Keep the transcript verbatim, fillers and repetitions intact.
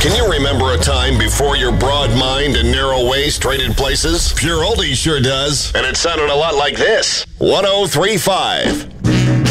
Can you remember a time before your broad mind and narrow waist traded places? Pure Oldie sure does. And it sounded a lot like this. one oh three point five